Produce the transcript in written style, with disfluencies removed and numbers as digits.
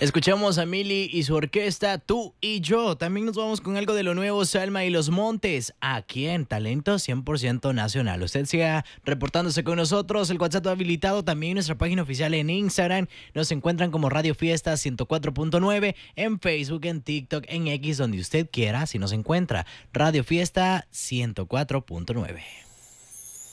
Escuchamos a Mili y su orquesta Tú y Yo. También nos vamos con algo de lo nuevo, Salma y los Montes, aquí en Talento 100% Nacional. Usted siga reportándose con nosotros, el WhatsApp habilitado, también nuestra página oficial en Instagram. Nos encuentran como Radio Fiesta 104.9, en Facebook, en TikTok, en X, donde usted quiera, si nos encuentra. Radio Fiesta 104.9.